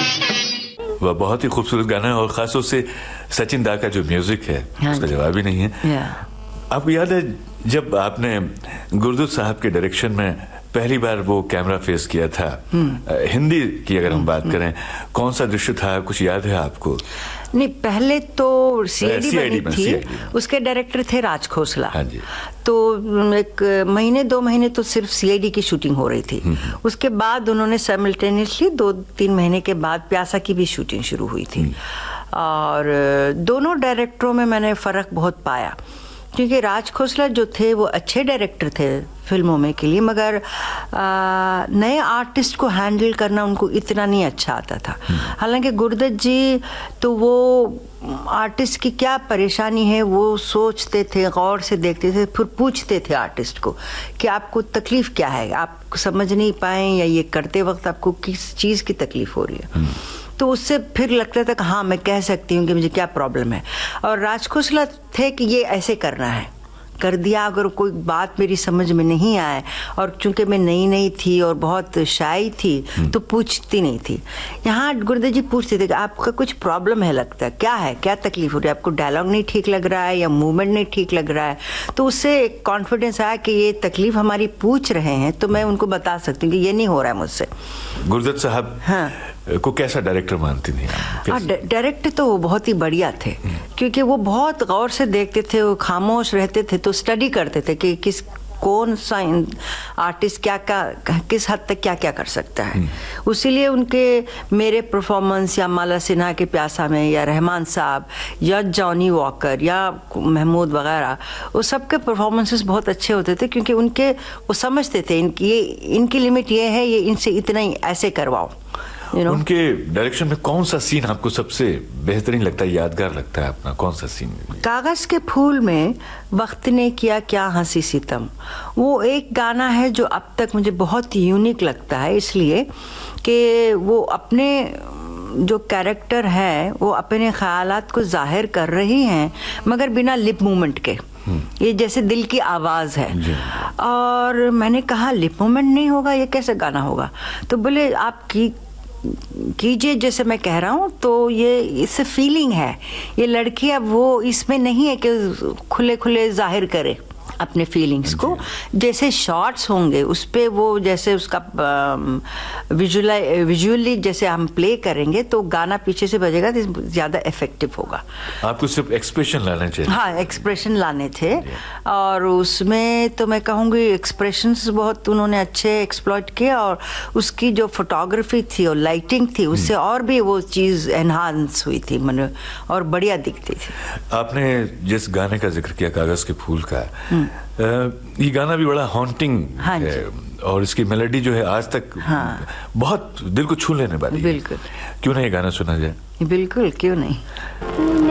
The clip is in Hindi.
वह बहुत ही खूबसूरत गाना है और खास तौर से सचिन दा का जो म्यूजिक है उसका जवाब ही नहीं है। आपको याद है जब आपने गुरदत साहब के डायरेक्शन में पहली बार वो कैमरा फेस किया था, हिंदी की अगर हम बात करें, कौन सा दृश्य था, कुछ याद है आपको? नहीं, पहले तो सीआईडी बनी थी, उसके डायरेक्टर थे राज खोसला। हाँ जी। तो एक महीने 2 महीने तो सिर्फ सीआईडी की शूटिंग हो रही थी। उसके बाद उन्होंने साइमल्टेनियसली 2-3 महीने के बाद प्यासा की भी शूटिंग शुरू हुई थी। और दोनों डायरेक्टरों में मैंने फ़र्क बहुत पाया, क्योंकि राज खोसला जो थे वो अच्छे डायरेक्टर थे फिल्मों में के लिए, मगर नए आर्टिस्ट को हैंडल करना उनको इतना नहीं अच्छा आता था। हालांकि गुरदत जी तो वो आर्टिस्ट की क्या परेशानी है वो सोचते थे, गौर से देखते थे, फिर पूछते थे आर्टिस्ट को कि आपको तकलीफ क्या है, आप समझ नहीं पाए या ये करते वक्त आपको किस चीज़ की तकलीफ हो रही है। तो उससे फिर लगता था कि हाँ मैं कह सकती हूँ कि मुझे क्या प्रॉब्लम है। और राज खोसला थे कि ये ऐसे करना है, कर दिया। अगर कोई बात मेरी समझ में नहीं आए, और चूंकि मैं नई थी और बहुत शाई थी तो पूछती नहीं थी। यहाँ गुरदत जी पूछते थे कि आपका कुछ प्रॉब्लम है, लगता है क्या है, क्या तकलीफ हो रही है, आपको डायलॉग नहीं ठीक लग रहा है या मूवमेंट नहीं ठीक लग रहा है। तो उससे एक कॉन्फिडेंस आया कि ये तकलीफ हमारी पूछ रहे हैं तो मैं उनको बता सकती हूँ कि ये नहीं हो रहा है मुझसे। गुरदत साहब को कैसा डायरेक्टर मानती थी? डायरेक्टर तो वो बहुत ही बढ़िया थे, क्योंकि वो बहुत गौर से देखते थे, वो खामोश रहते थे, तो स्टडी करते थे कि कौन सा आर्टिस्ट क्या किस हद तक क्या कर सकता है। उसीलिए उनके मेरे परफॉर्मेंस या माला सिन्हा के प्यासा में या रहमान साहब या जॉनी वॉकर या महमूद वगैरह, वो सबके परफॉर्मेंसेस बहुत अच्छे होते थे, क्योंकि वो समझते थे इनकी लिमिट ये है, ये इनसे इतना ही ऐसे करवाओ। उनके डायरेक्शन में कौन सा सीन आपको सबसे बेहतरीन लगता है, यादगार लगता है अपना? कौन सा सीन? कागज के फूल में वक्त ने किया क्या हंसी सितम, वो एक गाना है जो अब तक मुझे बहुत यूनिक लगता है, इसलिए कि वो अपने जो कैरेक्टर है वो अपने ख्यालात को जाहिर कर रही हैं मगर बिना लिप मूवमेंट के। ये जैसे दिल की आवाज़ है। और मैंने कहा लिप मूवमेंट नहीं होगा, ये कैसे गाना होगा? तो बोले आप कीजिए जैसे मैं कह रहा हूँ। तो ये इससे फीलिंग है, ये लड़की अब वो इसमें नहीं है कि खुले खुले जाहिर करे अपने फीलिंग्स को। जैसे शॉट्स होंगे उस पे वो जैसे उसका विजुअली जैसे हम प्ले करेंगे तो गाना पीछे से बजेगा तो ज़्यादा इफेक्टिव होगा। आपको सिर्फ एक्सप्रेशन लाने चाहिए। हाँ, एक्सप्रेशन लाने थे। और उसमें तो मैं कहूँगी एक्सप्रेशंस बहुत उन्होंने अच्छे एक्सप्लॉइट किए, और उसकी जो फोटोग्राफी थी और लाइटिंग थी उससे और भी वो चीज़ एनहांस हुई थी, मन और बढ़िया दिखती थी। आपने जिस गाने का जिक्र किया कागज के फूल का, ये गाना भी बड़ा हॉन्टिंग है और इसकी मेलोडी जो है आज तक बहुत दिल को छू लेने वाली है। बिल्कुल। क्यों ना ये गाना सुना जाए? बिल्कुल, क्यों नहीं।